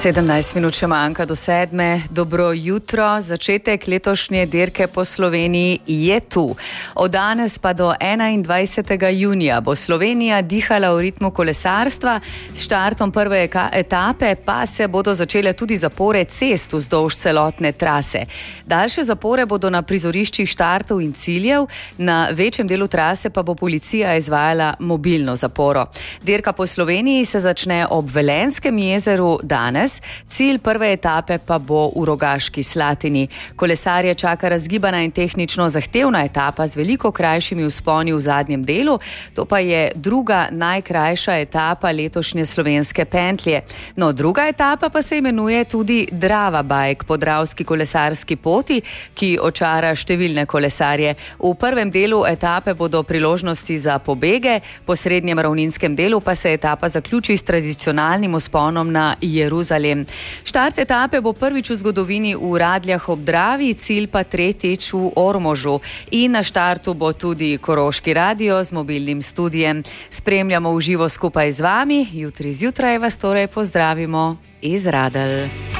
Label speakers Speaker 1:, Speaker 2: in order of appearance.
Speaker 1: 17 minut še manjka do 7. Dobro jutro. Začetek letošnje dirke po Sloveniji je tu. Od danes pa do 21. junija bo Slovenija dihala v ritmu kolesarstva. S štartom prve etape pa se bodo začele tudi zapore cest vzdolž celotne trase. Daljše zapore bodo na prizoriščih štartov in ciljev, na večjem delu trase pa bo policija izvajala mobilno zaporo. Dirka po Sloveniji se začne ob Velenskem jezeru danes. Cilj prve etape pa bo v Rogaški Slatini. Kolesarje čaka razgibana in tehnično zahtevna etapa z veliko krajšimi vzponi v zadnjem delu. To pa je druga najkrajša etapa letošnje slovenske pentlje. No, druga etapa pa se imenuje tudi Drava Bike, podravski kolesarski poti, ki očara številne kolesarje. V prvem delu etape bodo priložnosti za pobege, po srednjem ravninskem delu pa se etapa zaključi s tradicionalnim vzponom na Jeruzalem. Štart etape bo prvič v zgodovini v Radljah ob Dravi, cilj pa tretjič v Ormožu. In na štartu bo tudi Koroški radio z mobilnim studijem. Spremljamo v živo skupaj z vami. Jutri zjutraj vas torej pozdravimo iz Radelj.